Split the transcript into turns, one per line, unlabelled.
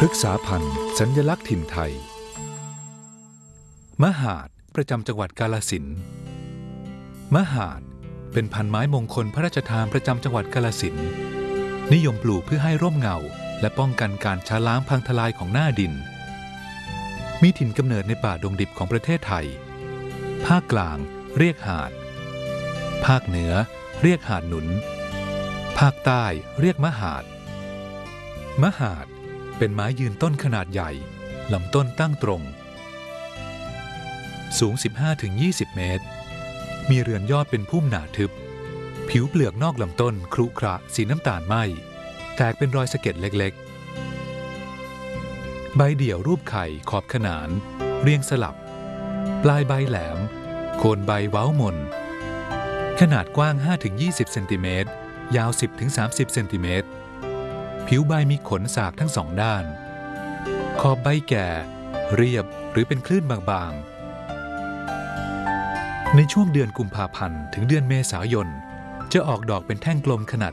พฤกษาพันธุ์สัญลักษณ์ถิ่นไทยมหาดประจำจังหวัดกาฬสินธุ์มหาดเป็นพันไม้มงคลพระราชทานประจำจังหวัดกาฬสินธุ์นิยมปลูกเพื่อให้ร่มเงาและป้องกันการช้าล้างพังทลายของหน้าดินมีถิ่นกำเนิดในป่าดงดิบของประเทศไทยภาคกลางเรียกหาดภาคเหนือเรียกหาดหนุนภาคใต้เรียกมหาดมหาดเป็นไม้ยืนต้นขนาดใหญ่ลำต้นตั้งตรงสูง 15-20 เมตรมีเรือนยอดเป็นพุ่มหนาทึบผิวเปลือกนอกลำต้นครุขระสีน้ำตาลไหม้แตกเป็นรอยสะเก็ดเล็กๆใบเดี่ยวรูปไข่ขอบขนานเรียงสลับปลายใบแหลมโคนใบเว้ามนขนาดกว้าง 5-20 เซนติเมตรยาว 10-30 เซนติเมตรผิวใบมีขนสากทั้งสองด้านขอบใบแก่เรียบหรือเป็นคลื่นบางๆในช่วงเดือนกุมภาพันธ์ถึงเดือนเมษายนจะออกดอกเป็นแท่งกลมขนาด